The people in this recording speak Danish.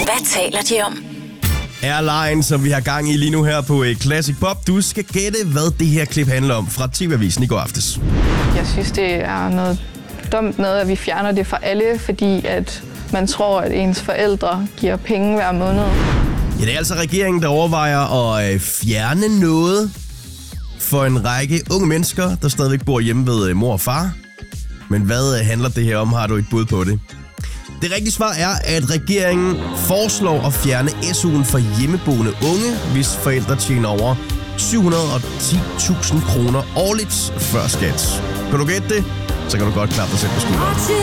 Hvad taler de om? Airline, som vi har gang i lige nu her på Classic Pop. Du skal gætte, hvad det her klip handler om fra TV-avisen i går aftes. Jeg synes, det er noget dumt noget, at vi fjerner det fra alle, fordi at man tror, at ens forældre giver penge hver måned. Ja, det er altså regeringen, der overvejer at fjerne noget for en række unge mennesker, der stadigvæk bor hjemme ved mor og far. Men hvad handler det her om? Har du et bud på det? Det rigtige svar er, at regeringen foreslår at fjerne SU'en for hjemmeboende unge, hvis forældre tjener over 710.000 kroner årligt før skat. Kan du gætte det? Så kan du godt klappe dig selv på skulderen.